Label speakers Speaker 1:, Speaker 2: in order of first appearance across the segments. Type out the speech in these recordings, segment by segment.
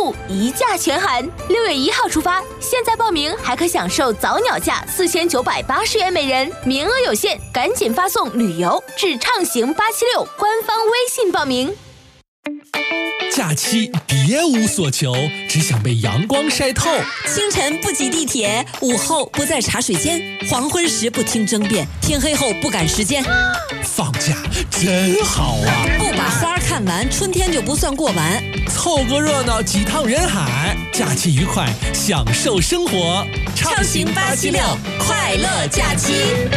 Speaker 1: 户一价全含，6月1号出发，现在报名还可享受早鸟价4980元每人，名额有限，赶紧发送旅游至畅行876官方微信报名。
Speaker 2: 假期别无所求，只想被阳光晒透。
Speaker 3: 清晨不挤地铁，午后不在茶水间，黄昏时不听争辩，天黑后不赶时间。
Speaker 2: 放假真好啊！
Speaker 3: 不把花看完，春天就不算过完。
Speaker 2: 凑个热闹，几趟人海，假期愉快，享受生活。
Speaker 3: 畅行876，快乐假期。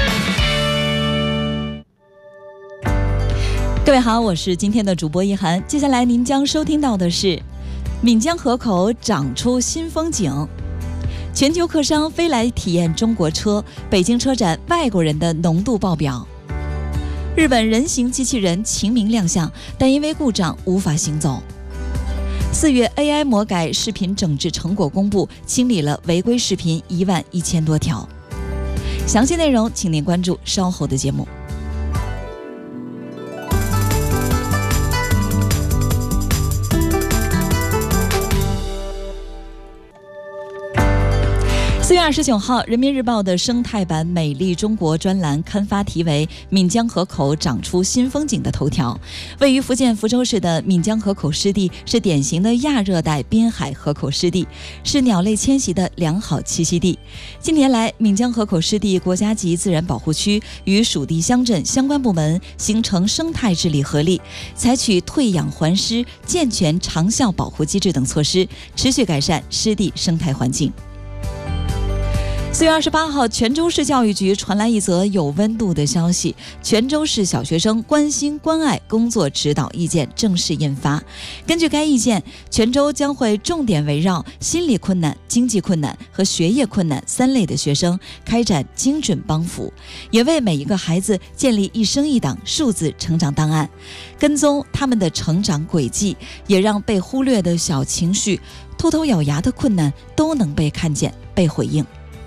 Speaker 4: 各位好，我是今天的主播一涵。接下来您将收听到的是闽江河口长出新风景，全球客商飞来体验中国车，北京车展外国人的浓度爆表。日本人形机器人晴明亮相，但因为故障无法行走。4月 AI 魔改视频整治成果公布，清理了违规视频11000多条。详细内容请您关注稍后的节目。4月29号，人民日报的生态版美丽中国专栏刊发题为闽江河口长出新风景的头条。位于福建福州市的闽江河口湿地是典型的亚热带滨海河口湿地，是鸟类迁徙的良好栖息地。近年来，闽江河口湿地国家级自然保护区与属地乡镇相关部门形成生态治理合力，采取退养还湿、健全长效保护机制等措施，持续改善湿地生态环境。4月28号，泉州市教育局传来一则有温度的消息，泉州市小学生关心关爱工作指导意见正式印发。根据该意见，泉州将会重点围绕心理困难、经济困难和学业困难3类的学生开展精准帮扶，也为每一个孩子建立一生一档数字成长档案，跟踪他们的成长轨迹，也让被忽略的小情绪、偷偷咬牙的困难都能被看见、被回应。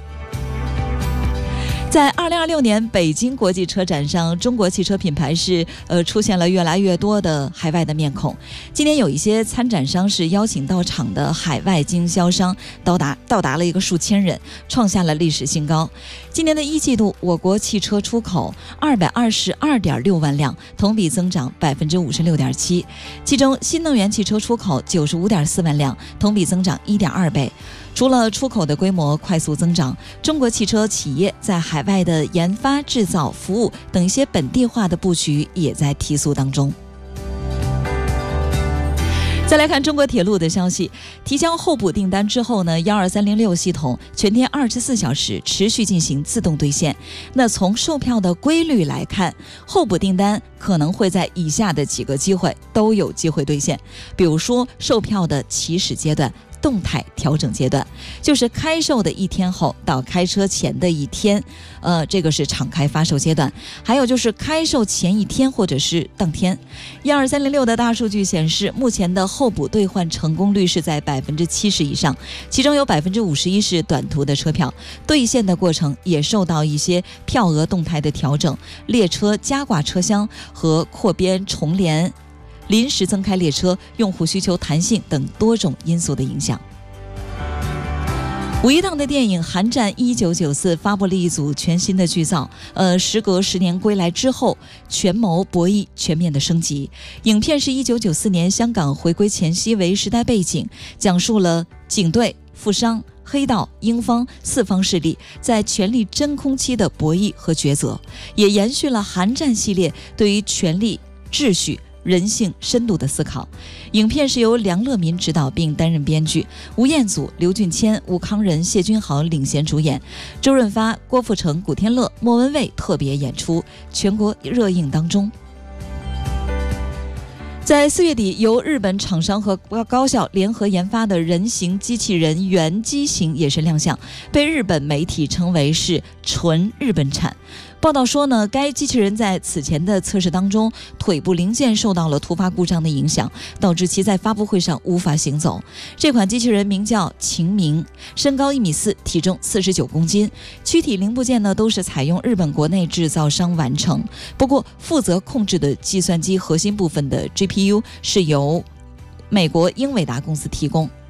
Speaker 4: 在2026年北京国际车展上，中国汽车品牌是出现了越来越多的海外的面孔。今年有一些参展商是邀请到场的海外经销商到达了一个数千人，创下了历史新高。今年的1季度，我国汽车出口222.6万辆，同比增长56.7%，其中新能源汽车出口95.4万辆，同比增长1.2倍。除了出口的规模快速增长，中国汽车企业在海外的研发、制造、服务等一些本地化的布局也在提速当中。再来看中国铁路的消息，提交候补订单之后呢，12306系统全天24小时持续进行自动兑现。那从售票的规律来看，候补订单可能会在以下的几个机会都有机会兑现，比如说售票的起始阶段、动态调整阶段，就是开售的1天后到开车前的1天，这个是敞开发售阶段。还有就是开售前1天或者是当天。12306的大数据显示，目前的候补兑换成功率是在70%以上，其中有51%是短途的车票，兑现的过程也受到一些票额动态的调整、列车加挂车厢和扩编重联、临时增开列车、用户需求弹性等多种因素的影响。5一档的电影《寒战1994》发布了一组全新的剧照，时隔10年归来之后，权谋博弈全面的升级。影片是1994年香港回归前夕为时代背景，讲述了警队、富商、黑道、英方4方势力在权力真空期的博弈和抉择，也延续了寒战系列对于权力、秩序、人性深度的思考。影片是由梁乐民执导并担任编剧，吴彦祖、刘俊谦、吴康仁、谢君豪领衔主演，周润发、郭富城、古天乐、莫文蔚特别演出，全国热映当中。在4月底，由日本厂商和高校联合研发的人形机器人原机型也是亮相，被日本媒体称为是纯日本产。报道说呢，该机器人在此前的测试当中，腿部零件受到了突发故障的影响，导致其在发布会上无法行走。这款机器人名叫晴明，身高1.4米，体重49公斤，躯体零部件呢都是采用日本国内制造商完成。不过，负责控制的计算机核心部分的 GPU 是由美国英伟达公司提供。